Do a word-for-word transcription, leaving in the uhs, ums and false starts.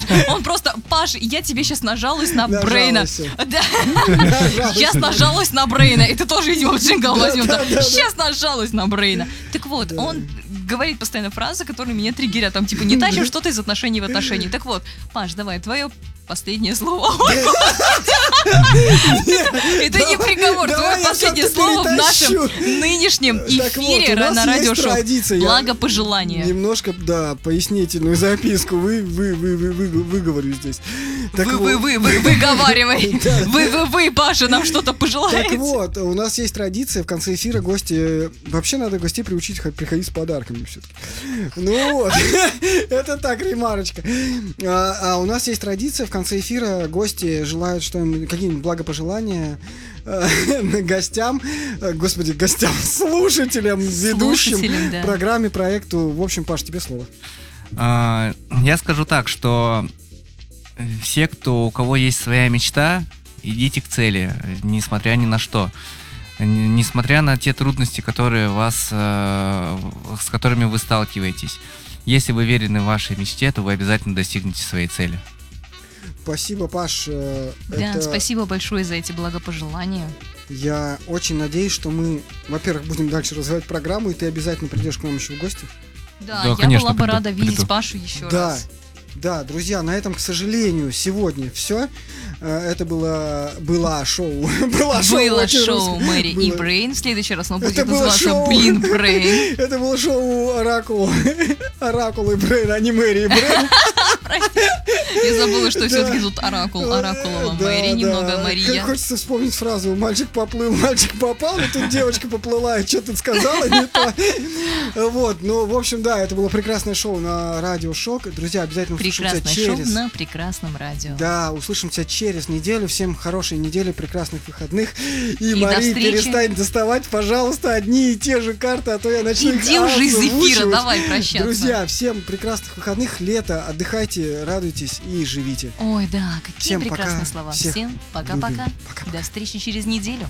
Он просто, Паш, я тебе сейчас нажалуюсь на Брейна. Нажалуйся. Да. Сейчас нажалуюсь на Брейна. И ты тоже, видимо, джингл возьмем. да, да, да. Сейчас нажалуюсь на Брейна. Так вот, Да. он говорит постоянно фразы, которые меня триггерят. Там, типа, не тащим что-то из отношений в отношения. Так вот, Паш, давай, твое последнее слово. Это не приговор, Давай твое я последнее всё-таки слово в нашем перетащу. нынешнем Так вот, эфире у нас на есть радиошоу. традиция, я- Благопожелание. Немножко, да, пояснительную записку вы, вы, вы, вы, вы, выговорю здесь. Так Вы, вот- вы, вы, вы, выговаривай. Вы, вы, вы, Паша, нам что-то Так пожелаете. вот, у нас есть традиция в конце эфира гости... Вообще надо гостей приучить хоть приходить с подарками все-таки. Ну вот, это так, ремарочка. А, а у нас есть традиция в конце эфира гости желают что-нибудь, какие-нибудь благопожелания э, гостям, э, господи, гостям, слушателям, ведущим Слушателям, да. программе, проекту. В общем, Паш, тебе слово. А, Я скажу так, что все, кто, у кого есть своя мечта, идите к цели, несмотря ни на что. Н- Несмотря на те трудности, которые вас, э, с которыми вы сталкиваетесь. Если вы уверены в вашей мечте, то вы обязательно достигнете своей цели. Спасибо, Паш. э, Да, это- спасибо большое за эти благопожелания. Я очень надеюсь, что мы, во-первых, будем дальше развивать программу, и ты обязательно придешь к нам еще в гости. Да, Да, я конечно, была бы приду, рада видеть приду. Пашу еще Да, раз. да, друзья, на этом, к сожалению, сегодня все. Это было, было шоу. Было шоу, Было очень шоу русское. Мэри и Было. Брейн. В следующий раз оно Это будет было называться шоу. Блин Брейн. Это было шоу Оракул. Оракул и Брейн, а не Мэри и Брейн. Я забыла, что Да. все-таки тут Оракул, Оракулова Да, Мэри, да. немного Как Мария. хочется вспомнить фразу «Мальчик поплыл, мальчик попал», но тут девочка поплыла и что-то сказала не то. Вот, ну, в общем, да, это было прекрасное шоу на Радио Шок. Друзья, обязательно услышимся Прекрасное шоу через... на прекрасном радио. Да, услышимся через неделю. Всем хорошей недели, прекрасных выходных. И, И до Мария, встречи. перестань доставать, пожалуйста, одни и те же карты, а то я начну их Иди уже из эфира, озвучивать. давай прощаться. Друзья, всем прекрасных выходных, лета, отдыхайте, радуйтесь и живите. Ой, да, какие Всем прекрасные пока. слова. Всех Всем пока-пока. любим. Пока-пока. До встречи через неделю.